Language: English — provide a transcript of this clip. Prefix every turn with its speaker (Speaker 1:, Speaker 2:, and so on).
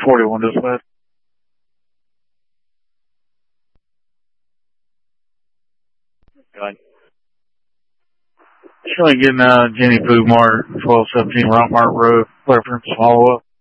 Speaker 1: 41 dispatch.
Speaker 2: Go ahead.
Speaker 1: Showing getting Jenny Pooh Mart, 1217 Rockmart Road, reference follow-up.